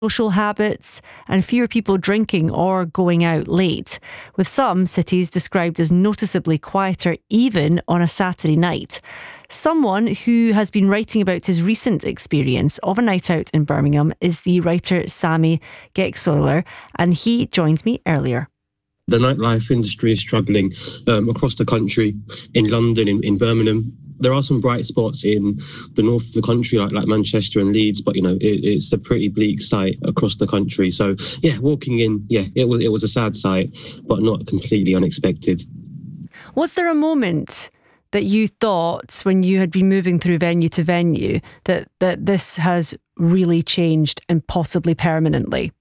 social habits and fewer people drinking or going out late, with some cities described as noticeably quieter even on a Saturday night. Someone who has been writing about his recent experience of a night out in Birmingham is the writer Sami Geksoyler, and he joined me earlier. The nightlife industry is struggling across the country, in London, in Birmingham. There are some bright spots in the north of the country, like Manchester and Leeds, but it's a pretty bleak sight across the country. So walking in, it was a sad sight, but not completely unexpected. Was there a moment that you thought, when you had been moving through venue to venue, that this has really changed and possibly permanently?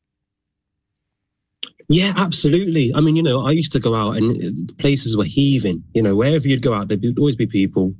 Yeah, absolutely. I mean, I used to go out and places were heaving. Wherever you'd go out, there'd always be people.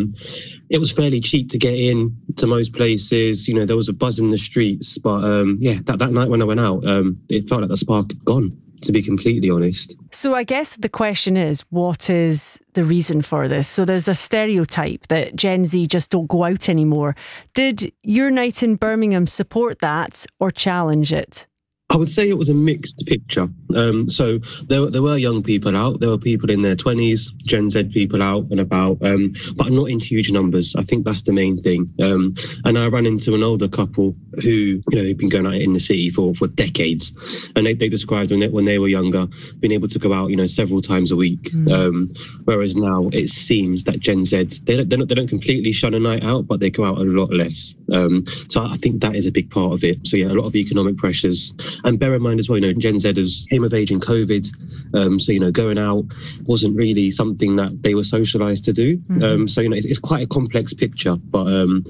It was fairly cheap to get in to most places. There was a buzz in the streets. But that night when I went out, it felt like the spark had gone, to be completely honest. So I guess the question is, what is the reason for this? So there's a stereotype that Gen Z just don't go out anymore. Did your night in Birmingham support that or challenge it? I would say it was a mixed picture. So there were young people out. There were people in their 20s, Gen Z people out and about, but not in huge numbers. I think that's the main thing. And I ran into an older couple who, had been going out in the city for decades. And they described when they were younger, being able to go out, several times a week. Whereas now it seems that Gen Z, they don't completely shun a night out, but they go out a lot less. So I think that is a big part of it. So a lot of economic pressures. And bear in mind as well, Gen Zers came of age in COVID. So, going out wasn't really something that they were socialised to do. So, it's quite a complex picture. But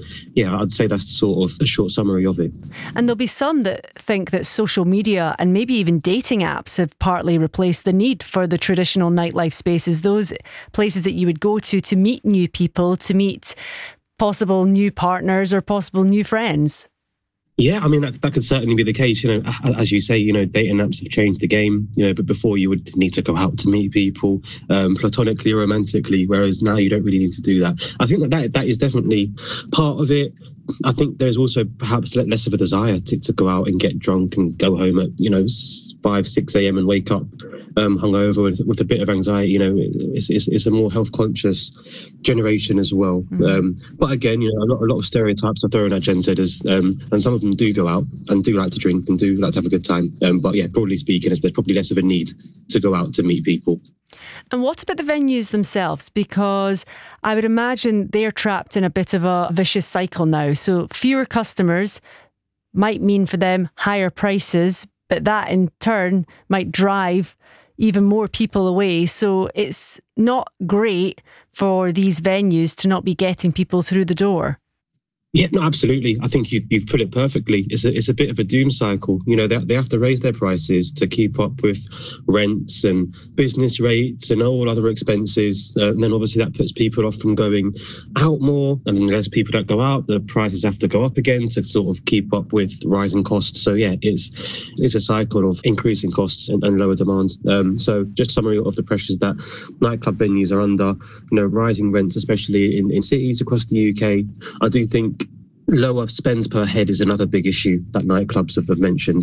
I'd say that's sort of a short summary of it. And there'll be some that think that social media and maybe even dating apps have partly replaced the need for the traditional nightlife spaces, those places that you would go to meet new people, to meet possible new partners or possible new friends. Yeah, I mean, that could certainly be the case. As you say, dating apps have changed the game, but before you would need to go out to meet people platonically or romantically, whereas now you don't really need to do that. I think that is definitely part of it. I think there's also perhaps less of a desire to go out and get drunk and go home at, 5, 6 a.m. and wake up hungover with a bit of anxiety. It's a more health conscious generation as well. But again, a lot of stereotypes are thrown at Gen Zers, and some of them do go out and do like to drink and do like to have a good time. But broadly speaking, there's probably less of a need to go out to meet people. And what about the venues themselves? Because I would imagine they're trapped in a bit of a vicious cycle now. So fewer customers might mean for them higher prices, but that in turn might drive even more people away. So it's not great for these venues to not be getting people through the door. Yeah, no, absolutely. I think you've put it perfectly. It's a bit of a doom cycle. They have to raise their prices to keep up with rents and business rates and all other expenses. And then obviously that puts people off from going out more. And then there's people that go out, the prices have to go up again to sort of keep up with rising costs. So it's a cycle of increasing costs and lower demand. So just a summary of the pressures that nightclub venues are under, rising rents, especially in cities across the UK. I do think lower spends per head is another big issue that nightclubs have mentioned.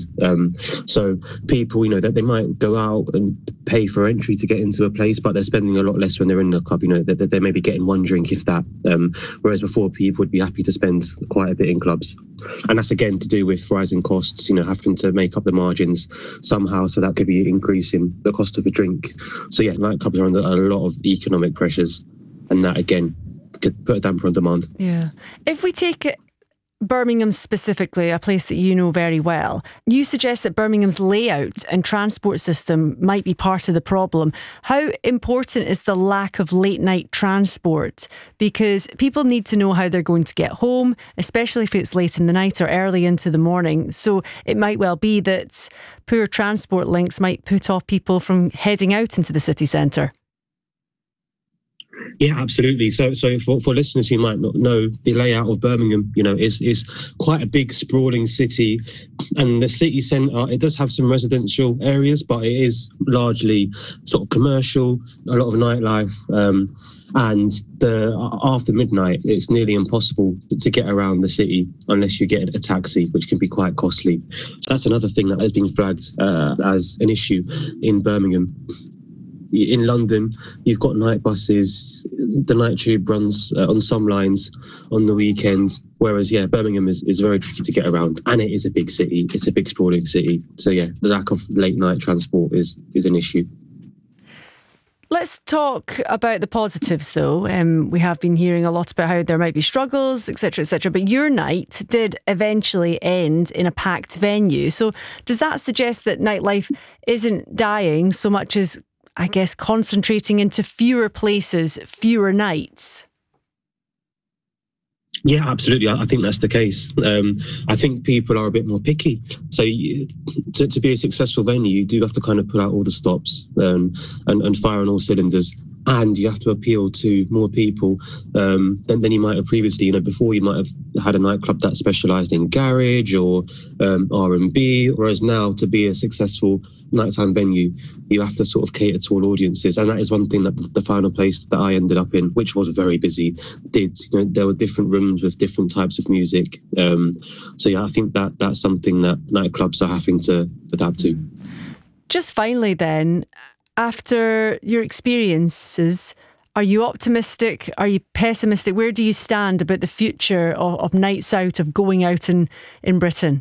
So people, that they might go out and pay for entry to get into a place, but they're spending a lot less when they're in the club. That they may be getting one drink, if that. Whereas before, people would be happy to spend quite a bit in clubs, and that's again to do with rising costs. Having to make up the margins somehow, so that could be increasing the cost of a drink. So nightclubs are under a lot of economic pressures, and that again could put a damper on demand. Yeah, if we take it Birmingham specifically, a place that you know very well, you suggest that Birmingham's layout and transport system might be part of the problem. How important is the lack of late night transport? Because people need to know how they're going to get home, especially if it's late in the night or early into the morning. So it might well be that poor transport links might put off people from heading out into the city centre. Yeah, absolutely. So for listeners who might not know, the layout of Birmingham, is quite a big sprawling city, and the city centre, it does have some residential areas, but it is largely sort of commercial, a lot of nightlife, and after midnight, it's nearly impossible to get around the city unless you get a taxi, which can be quite costly. So that's another thing that has been flagged as an issue in Birmingham. In London, you've got night buses. The night tube runs on some lines on the weekend, whereas, Birmingham is very tricky to get around, and it is a big city. It's a big sprawling city. So, the lack of late night transport is an issue. Let's talk about the positives, though. We have been hearing a lot about how there might be struggles, etc., but your night did eventually end in a packed venue. So does that suggest that nightlife isn't dying so much as, I guess, concentrating into fewer places, fewer nights? Yeah, absolutely. I think that's the case. I think people are a bit more picky. So to be a successful venue, you do have to kind of put out all the stops and fire on all cylinders. And you have to appeal to more people than you might have previously. Before you might have had a nightclub that specialised in garage or R&B, whereas now, to be a successful nighttime venue, you have to sort of cater to all audiences. And that is one thing that the final place that I ended up in, which was very busy, did. There were different rooms with different types of music. I think that's something that nightclubs are having to adapt to. Just finally then, after your experiences, are you optimistic? Are you pessimistic? Where do you stand about the future of nights out, of going out in Britain?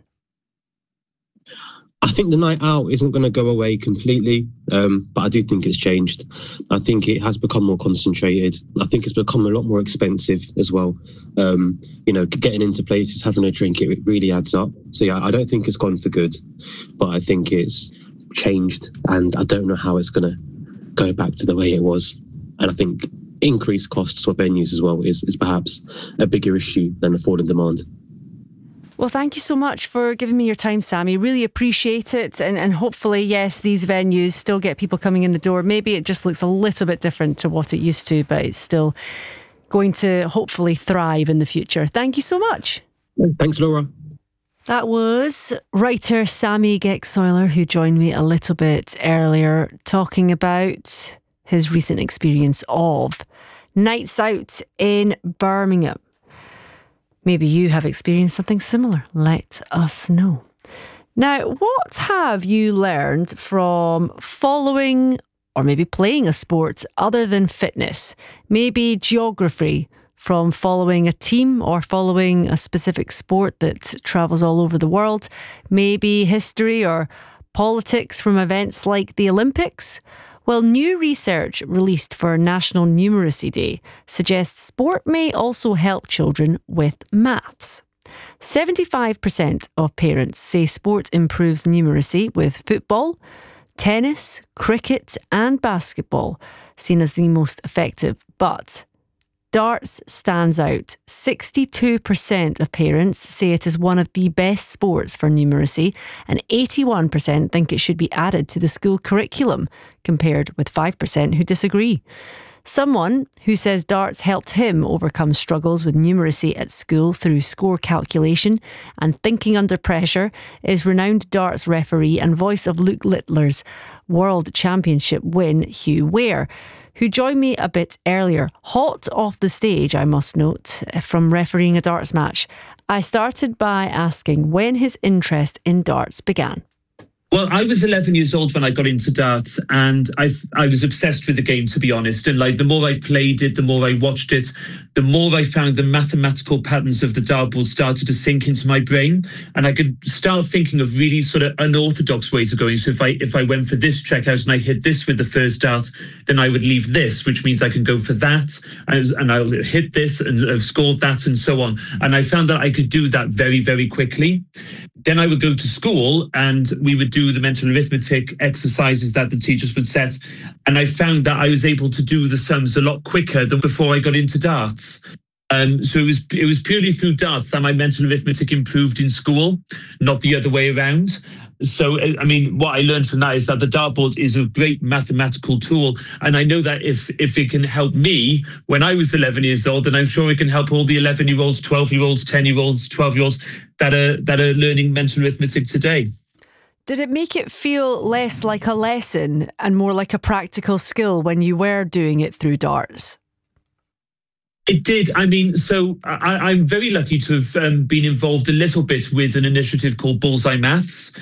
I think the night out isn't going to go away completely, but I do think it's changed. I think it has become more concentrated. I think it's become a lot more expensive as well. Getting into places, having a drink, it really adds up. So, I don't think it's gone for good, but I think it's changed, and I don't know how it's going to go back to the way it was. And I think increased costs for venues as well is perhaps a bigger issue than a fall in demand. Well, thank you so much for giving me your time, Sammy. Really appreciate it. And hopefully, yes, these venues still get people coming in the door. Maybe it just looks a little bit different to what it used to, but it's still going to hopefully thrive in the future. Thank you so much. Thanks, Laura. That was writer Sammy Gexoiler, who joined me a little bit earlier, talking about his recent experience of nights out in Birmingham. Maybe you have experienced something similar. Let us know. Now, what have you learned from following or maybe playing a sport other than fitness? Maybe geography from following a team or following a specific sport that travels all over the world. Maybe history or politics from events like the Olympics. Well, new research released for National Numeracy Day suggests sport may also help children with maths. 75% of parents say sport improves numeracy, with football, tennis, cricket and basketball seen as the most effective. But darts stands out. 62% of parents say it is one of the best sports for numeracy, and 81% think it should be added to the school curriculum, compared with 5% who disagree. Someone who says darts helped him overcome struggles with numeracy at school through score calculation and thinking under pressure is renowned darts referee and voice of Luke Littler's World Championship win, Hugh Ware, who joined me a bit earlier. Hot off the stage, I must note, from refereeing a darts match. I started by asking when his interest in darts began. Well, I was 11 years old when I got into darts, and I was obsessed with the game, to be honest. And the more I played it, the more I watched it, the more I found the mathematical patterns of the dartboard started to sink into my brain, and I could start thinking of really sort of unorthodox ways of going. So if I went for this checkout and I hit this with the first dart, then I would leave this, which means I can go for that, and I'll hit this and have scored that, and so on. And I found that I could do that very, very quickly. Then I would go to school and we would do the mental arithmetic exercises that the teachers would set. And I found that I was able to do the sums a lot quicker than before I got into darts. So it was purely through darts that my mental arithmetic improved in school, not the other way around. So, I mean, what I learned from that is that the dartboard is a great mathematical tool. And I know that if it can help me when I was 11 years old, then I'm sure it can help all the 11-year-olds, 12-year-olds, 10-year-olds, 12-year-olds that are learning mental arithmetic today. Did it make it feel less like a lesson and more like a practical skill when you were doing it through darts? It did. I mean, so I'm very lucky to have been involved a little bit with an initiative called Bullseye Maths.